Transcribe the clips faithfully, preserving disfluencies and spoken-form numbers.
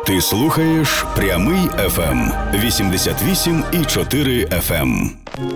Ти слухаєш Прямий еф ем вісімдесят вісім і чотири еф ем.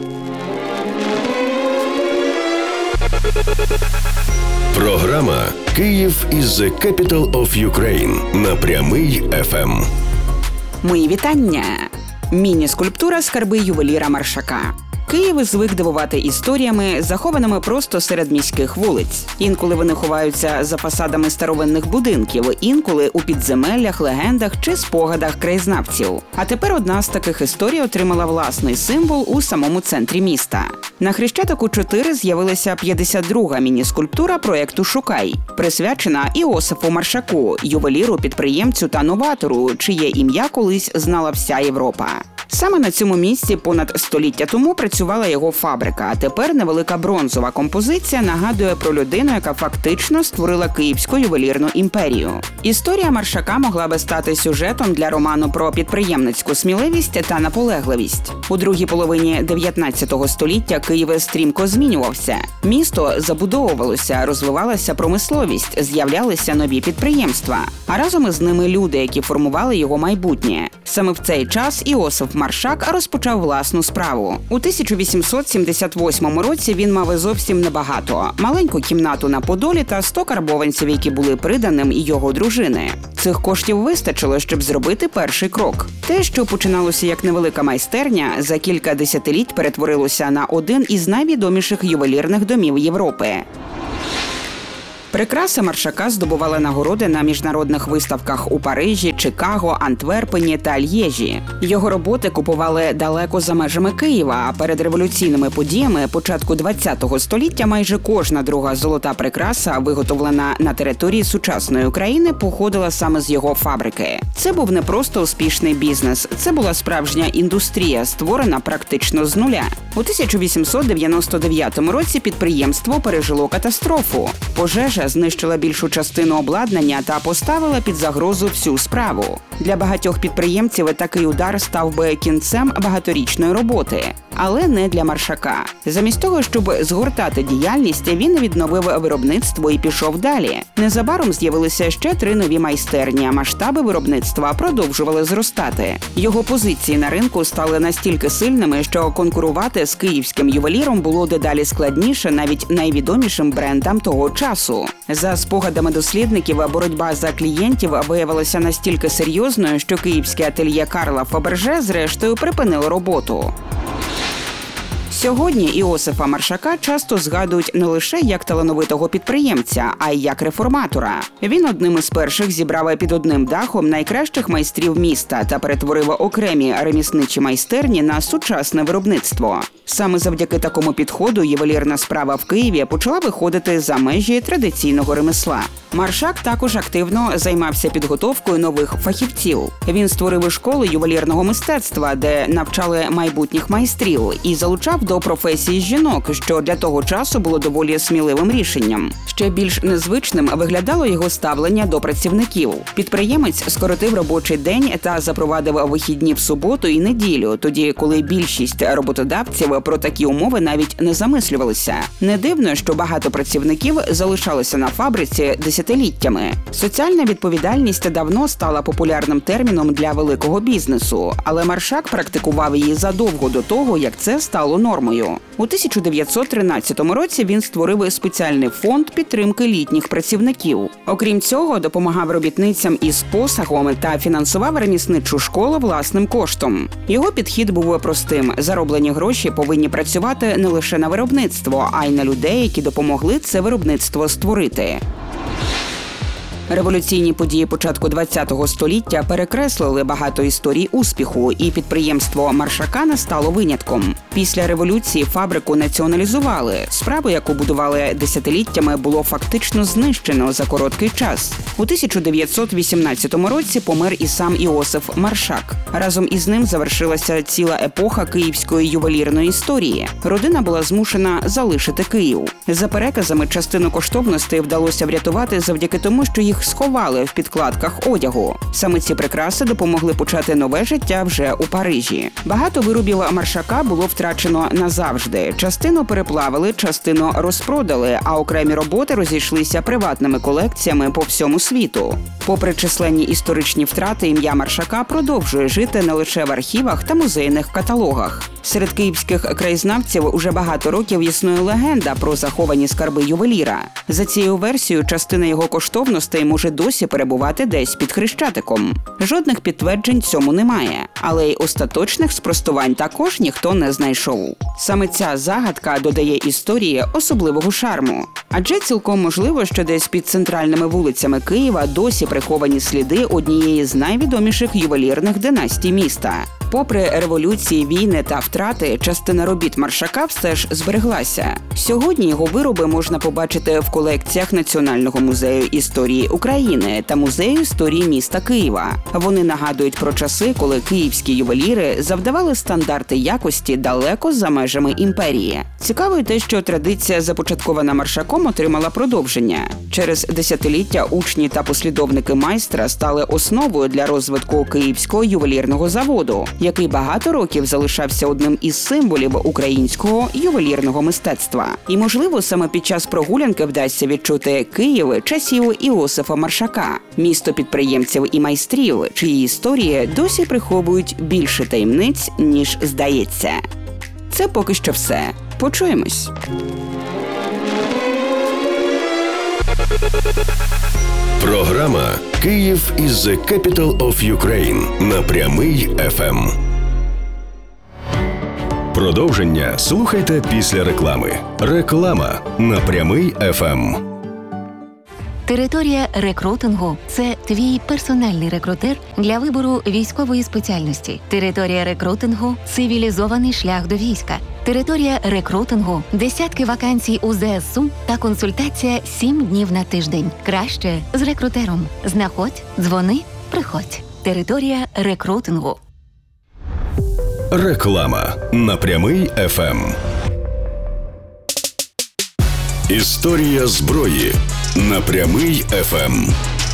Програма «Київ is the capital of Ukraine» на Прямий еф ем. Мої вітання! Міні-скульптура «Скарби ювеліра Маршака». Київ звик дивувати історіями, захованими просто серед міських вулиць. Інколи вони ховаються за фасадами старовинних будинків, інколи у підземеллях, легендах чи спогадах краєзнавців. А тепер одна з таких історій отримала власний символ у самому центрі міста. На Хрещатику чотири з'явилася п'ятдесят друга міні-скульптура проєкту «Шукай», присвячена Іосифу Маршаку, ювеліру-підприємцю та новатору, чиє ім'я колись знала вся Європа. Саме на цьому місці понад століття тому працювала його фабрика, а тепер невелика бронзова композиція нагадує про людину, яка фактично створила Київську ювелірну імперію. Історія Маршака могла би стати сюжетом для роману про підприємницьку сміливість та наполегливість. У другій половині дев'ятнадцятого століття Київ стрімко змінювався. Місто забудовувалося, розвивалася промисловість, з'являлися нові підприємства, а разом із ними люди, які формували його майбутнє. Саме в цей час Іосиф Маршак розпочав власну справу. У тисяча вісімсот сімдесят восьмому році він мав зовсім небагато – маленьку кімнату на Подолі та сто карбованців, які були приданим його дружини. Цих коштів вистачило, щоб зробити перший крок. Те, що починалося як невелика майстерня, за кілька десятиліть перетворилося на один із найвідоміших ювелірних домів Європи. Прикраси Маршака здобували нагороди на міжнародних виставках у Парижі, Чикаго, Антверпені та Льєжі. Його роботи купували далеко за межами Києва, а перед революційними подіями початку ХХ століття майже кожна друга золота прикраса, виготовлена на території сучасної України, походила саме з його фабрики. Це був не просто успішний бізнес, це була справжня індустрія, створена практично з нуля. У тисяча вісімсот дев'яносто дев'ятому році підприємство пережило катастрофу. Пожежа знищила більшу частину обладнання та поставила під загрозу всю справу. Для багатьох підприємців такий удар став би кінцем багаторічної роботи. Але не для Маршака. Замість того, щоб згортати діяльність, він відновив виробництво і пішов далі. Незабаром з'явилися ще три нові майстерні, а масштаби виробництва продовжували зростати. Його позиції на ринку стали настільки сильними, що конкурувати з київським ювеліром було дедалі складніше навіть найвідомішим брендам того часу. За спогадами дослідників, боротьба за клієнтів виявилася настільки серйозною, що київське ательє Карла Фаберже зрештою припинило роботу. Сьогодні Іосифа Маршака часто згадують не лише як талановитого підприємця, а й як реформатора. Він одним із перших зібрав під одним дахом найкращих майстрів міста та перетворив окремі ремісничі майстерні на сучасне виробництво. Саме завдяки такому підходу ювелірна справа в Києві почала виходити за межі традиційного ремесла. Маршак також активно займався підготовкою нових фахівців. Він створив школи ювелірного мистецтва, де навчали майбутніх майстрів, і залучав до професії жінок, що для того часу було доволі сміливим рішенням. Ще більш незвичним виглядало його ставлення до працівників. Підприємець скоротив робочий день та запровадив вихідні в суботу і неділю, тоді, коли більшість роботодавців про такі умови навіть не замислювалися. Не дивно, що багато працівників залишалися на фабриці десятиліттями. Соціальна відповідальність давно стала популярним терміном для великого бізнесу, але Маршак практикував її задовго до того, як це стало нормою. У тисяча дев'ятсот тринадцятому році він створив спеціальний фонд підтримки літніх працівників. Окрім цього, допомагав робітницям із посагом та фінансував ремісничу школу власним коштом. Його підхід був простим – зароблені гроші повинні працювати не лише на виробництво, а й на людей, які допомогли це виробництво створити. Революційні події початку ХХ століття перекреслили багато історій успіху, і підприємство Маршака не стало винятком. Після революції фабрику націоналізували. Справу, яку будували десятиліттями, було фактично знищено за короткий час. У тисяча дев'ятсот вісімнадцятому році помер і сам Іосиф Маршак. Разом із ним завершилася ціла епоха київської ювелірної історії. Родина була змушена залишити Київ. За переказами, частину коштовностей вдалося врятувати завдяки тому, що їх сховали в підкладках одягу. Саме ці прикраси допомогли почати нове життя вже у Парижі. Багато виробів Маршака було втрачено назавжди. Частину переплавили, частину розпродали, а окремі роботи розійшлися приватними колекціями по всьому світу. Попри численні історичні втрати, ім'я Маршака продовжує жити не лише в архівах та музейних каталогах. Серед київських краєзнавців уже багато років існує легенда про заховані скарби ювеліра. За цією версією, частина його коштовностей може досі перебувати десь під Хрещатиком. Жодних підтверджень цьому немає, але й остаточних спростувань також ніхто не знайшов. Саме ця загадка додає історії особливого шарму. Адже цілком можливо, що десь під центральними вулицями Києва досі приховані сліди однієї з найвідоміших ювелірних династій міста. Попри революції, війни та втрати, частина робіт Маршака все ж збереглася. Сьогодні його вироби можна побачити в колекціях Національного музею історії України та Музею історії міста Києва. Вони нагадують про часи, коли київські ювеліри завдавали стандарти якості далеко за межами імперії. Цікаво й те, що традиція, започаткована Маршаком, отримала продовження. Через десятиліття учні та послідовники майстра стали основою для розвитку Київського ювелірного заводу, який багато років залишався одним із символів українського ювелірного мистецтва. І, можливо, саме під час прогулянки вдасться відчути Київ часів Іосифа Маршака, місто підприємців і майстрів, чиї історії досі приховують більше таємниць, ніж здається. Це поки що все. Почуємось. Програма «Київ is the capital of Ukraine» на Прямий еф ем. Продовження слухайте після реклами. Реклама на Прямий еф ем. Територія рекрутингу – це твій персональний рекрутер для вибору військової спеціальності. Територія рекрутингу – цивілізований шлях до війська. Територія рекрутингу – десятки вакансій у зе ес у та консультація сім днів на тиждень. Краще з рекрутером. Знаходь, дзвони, приходь. Територія рекрутингу. Реклама на Прямий еф ем. Історія зброї на Прямий еф ем.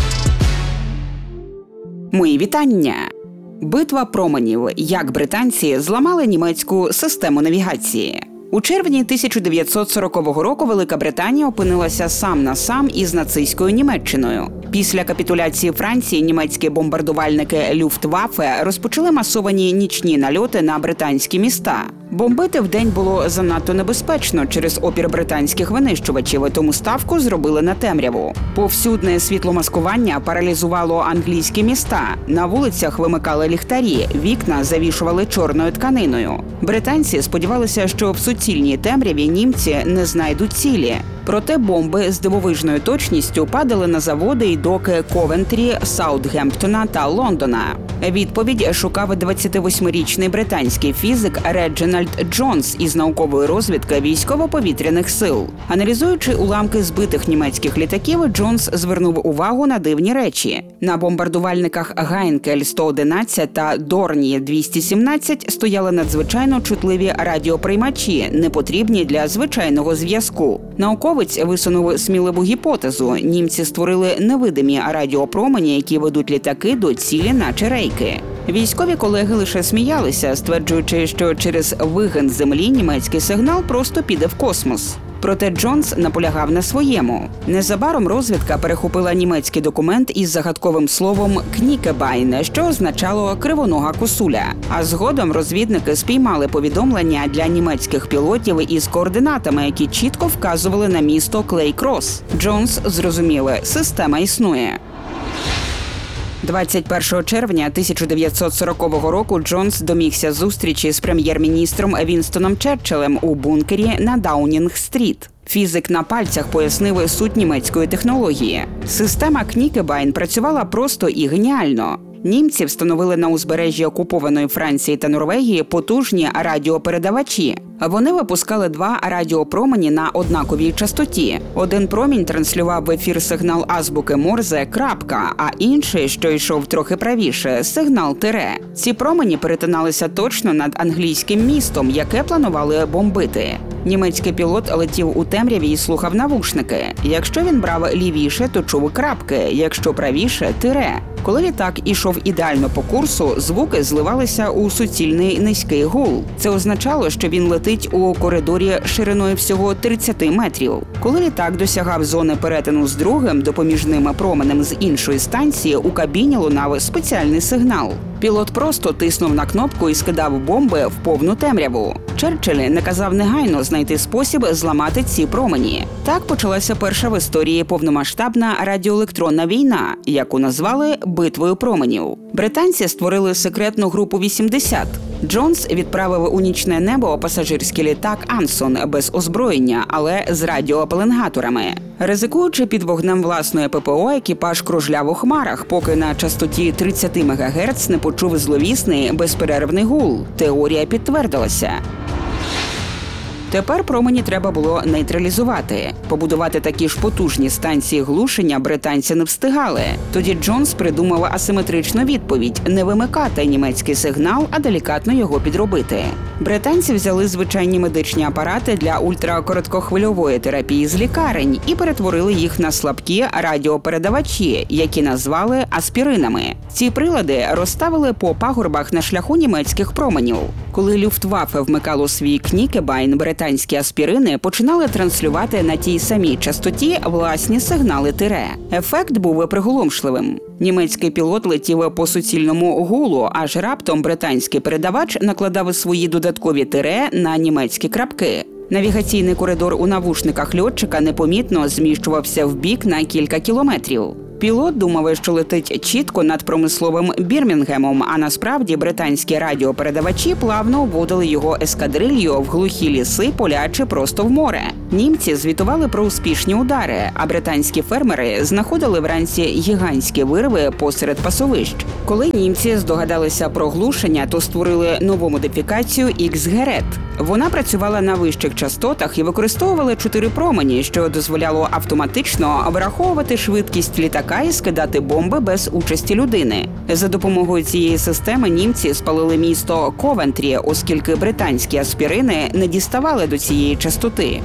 Мої вітання! Битва променів. Як британці зламали німецьку систему навігації. У червні тисяча дев'ятсот сорокового року Велика Британія опинилася сам на сам із нацистською Німеччиною. Після капітуляції Франції німецькі бомбардувальники Люфтваффе розпочали масовані нічні нальоти на британські міста. Бомбити вдень було занадто небезпечно через опір британських винищувачів, тому ставку зробили на темряву. Повсюдне світломаскування паралізувало англійські міста. На вулицях вимикали ліхтарі, вікна завішували чорною тканиною. Британці сподівалися, що в суцільній темряві німці не знайдуть цілі. Проте бомби з дивовижною точністю падали на заводи і доки Ковентрі, Саутгемптона та Лондона. Відповідь шукав двадцятивосьмирічний британський фізик Реджинальд Джонс із наукової розвідки військово-повітряних сил. Аналізуючи уламки збитих німецьких літаків, Джонс звернув увагу на дивні речі. На бомбардувальниках Гайнкель сто одинадцять та Дорні двісті сімнадцять стояли надзвичайно чутливі радіоприймачі, непотрібні для звичайного зв'язку. Науковець висунув сміливу гіпотезу. Німці створили невидимі радіопромені, які ведуть літаки до цілі наче рейки. Військові колеги лише сміялися, стверджуючи, що через вигин землі німецький сигнал просто піде в космос. Проте Джонс наполягав на своєму. Незабаром розвідка перехопила німецький документ із загадковим словом «кнікебайн», що означало «кривонога косуля». А згодом розвідники спіймали повідомлення для німецьких пілотів із координатами, які чітко вказували на місто Клей-Крос. Джонс зрозуміли – система існує. двадцять першого червня тисяча дев'ятсот сорокового року Джонс домігся зустрічі з прем'єр-міністром Вінстоном Черчиллем у бункері на Даунінг-стріт. Фізик на пальцях пояснив суть німецької технології. Система Кнікебайн працювала просто і геніально. Німці встановили на узбережжі окупованої Франції та Норвегії потужні радіопередавачі. Вони випускали два радіопромені на однаковій частоті. Один промінь транслював в ефір сигнал азбуки Морзе «крапка», а інший, що йшов трохи правіше, сигнал «тире». Ці промені перетиналися точно над англійським містом, яке планували бомбити. Німецький пілот летів у темряві і слухав навушники. Якщо він брав лівіше, то чув крапки, якщо правіше – тире. Коли літак ішов ідеально по курсу, звуки зливалися у суцільний низький гул. Це означало, що він летить летить у коридорі шириною всього тридцять метрів. Коли літак досягав зони перетину з другим допоміжним променем з іншої станції, у кабіні лунав спеціальний сигнал. Пілот просто тиснув на кнопку і скидав бомби в повну темряву. Черчилль наказав негайно знайти спосіб зламати ці промені. Так почалася перша в історії повномасштабна радіоелектронна війна, яку назвали «Битвою променів». Британці створили секретну групу вісімдесят. Джонс відправив у нічне небо пасажирський літак «Ансон» без озброєння, але з радіопеленгаторами. Ризикуючи під вогнем власної ППО, екіпаж кружляв у хмарах, поки на частоті тридцять мегагерц не почув зловісний безперервний гул. Теорія підтвердилася. Тепер промені треба було нейтралізувати. Побудувати такі ж потужні станції глушення британці не встигали. Тоді Джонс придумав асиметричну відповідь – не вимикати німецький сигнал, а делікатно його підробити. Британці взяли звичайні медичні апарати для ультракороткохвильової терапії з лікарень і перетворили їх на слабкі радіопередавачі, які назвали аспіринами. Ці прилади розставили по пагорбах на шляху німецьких променів. Коли Люфтваффе вмикало свій Кнікебайн, британські аспірини починали транслювати на тій самій частоті власні сигнали тире. Ефект був приголомшливим. Німецький пілот летів по суцільному гулу, аж раптом британський передавач накладав свої додаткові тире на німецькі крапки. Навігаційний коридор у навушниках льотчика непомітно зміщувався вбік на кілька кілометрів. Пілот думав, що летить чітко над промисловим Бірмінгемом, а насправді британські радіопередавачі плавно вводили його ескадрилью в глухі ліси, поля чи просто в море. Німці звітували про успішні удари, а британські фермери знаходили вранці гігантські вирви посеред пасовищ. Коли німці здогадалися про глушення, то створили нову модифікацію ікс-Герет. Вона працювала на вищих частотах і використовувала чотири промені, що дозволяло автоматично враховувати швидкість літака і скидати бомби без участі людини. За допомогою цієї системи німці спалили місто Ковентрі, оскільки британські аспірини не діставали до цієї частоти.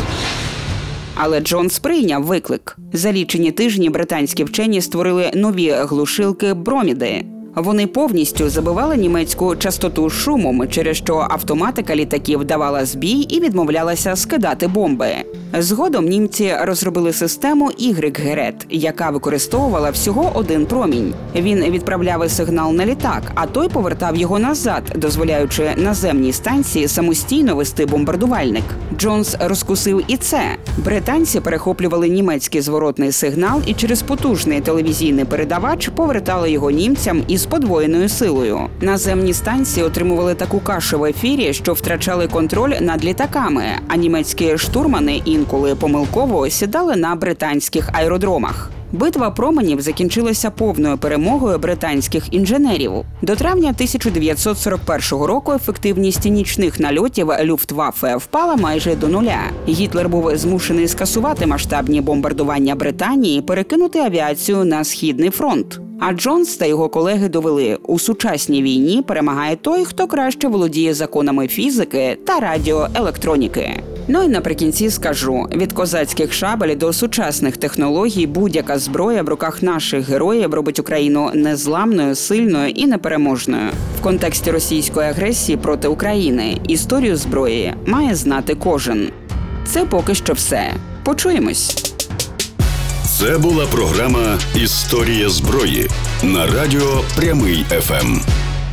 Але Джонс прийняв виклик. За лічені тижні британські вчені створили нові глушилки «Броміди». Вони повністю забивали німецьку частоту шумом, через що автоматика літаків давала збій і відмовлялася скидати бомби. Згодом німці розробили систему ігрек-Герет, яка використовувала всього один промінь. Він відправляв сигнал на літак, а той повертав його назад, дозволяючи наземній станції самостійно вести бомбардувальник. Джонс розкусив і це. Британці перехоплювали німецький зворотний сигнал і через потужний телевізійний передавач повертали його німцям із подвоєною силою. Наземні станції отримували таку кашу в ефірі, що втрачали контроль над літаками, а німецькі штурмани інколи помилково сідали на британських аеродромах. Битва променів закінчилася повною перемогою британських інженерів. До травня тисяча дев'ятсот сорок першого року ефективність нічних нальотів Люфтваффе впала майже до нуля. Гітлер був змушений скасувати масштабні бомбардування Британії і перекинути авіацію на Східний фронт. А Джонс та його колеги довели, у сучасній війні перемагає той, хто краще володіє законами фізики та радіоелектроніки. Ну і наприкінці скажу, від козацьких шабель до сучасних технологій будь-яка зброя в руках наших героїв робить Україну незламною, сильною і непереможною. В контексті російської агресії проти України історію зброї має знати кожен. Це поки що все. Почуємось. Це була програма «Історія зброї» на радіо «Прямий еф ем».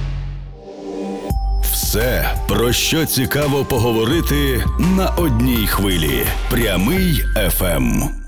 Все, про що цікаво поговорити на одній хвилі. «Прямий еф ем».